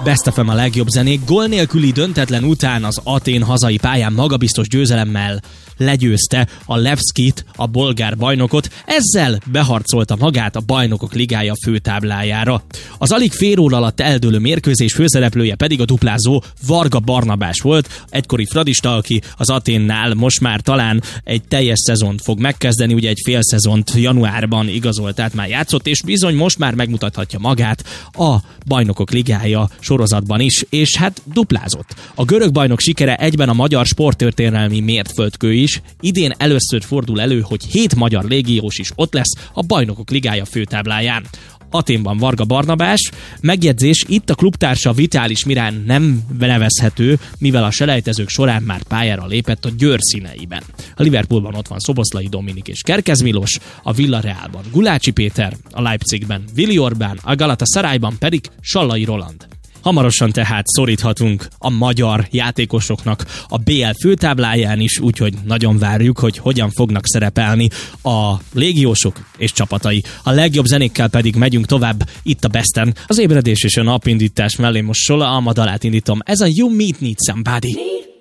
Best FM a legjobb zenék. Gól nélküli döntetlen után az Atén hazai pályán magabiztos győzelemmel legyőzte a Levskit, a bolgár bajnokot, ezzel beharcolta magát a Bajnokok Ligája főtáblájára. Az alig fél óra alatt eldőlő mérkőzés főszereplője pedig a duplázó Varga Barnabás volt, egykori fradista, aki az Aténnál most már talán egy teljes szezont fog megkezdeni, ugye egy fél szezont januárban igazolt, tehát már játszott, és bizony most már megmutathatja magát a Bajnokok Ligája sorozatban is, és hát duplázott. A görög bajnok sikere egyben a magyar sporttörténelmi mértföldkő is. Idén először fordul elő, hogy 7 magyar légiós is ott lesz a Bajnokok Ligája főtábláján. Aténban Varga Barnabás, megjegyzés, itt a klubtársa Vitális Mirán nem nevezhető, mivel a selejtezők során már pályára lépett a Győr színeiben. A Liverpoolban ott van Szoboszlai Dominik és Kerkez Milos, a Villarrealban Gulácsi Péter, a Leipzigben Vili Orbán, a Galatasarayban pedig Sallai Roland. Hamarosan tehát szoríthatunk a magyar játékosoknak a BL főtábláján is, úgyhogy nagyon várjuk, hogy hogyan fognak szerepelni a légiósok és csapatai. A legjobb zenékkel pedig megyünk tovább itt a Besten. Az ébredés és a napindítás mellé most Sola Alma dalát indítom. Ez a You Meet Need Somebody.